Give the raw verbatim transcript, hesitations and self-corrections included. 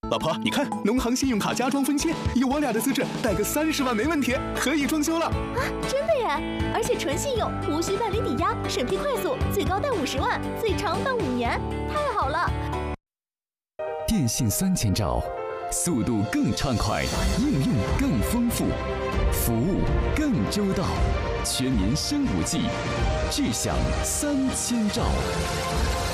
老婆，你看，农行信用卡加装分期，以我俩的资质，贷个三十万没问题，可以装修了。 啊，真的耶！而且纯信用，无需办理抵押，审批快速，最高贷五十万，最长办五年，太好了！ 电信三千兆，速度更畅快，应用更丰富，服务更周到，全民升五 G， 智享三千兆。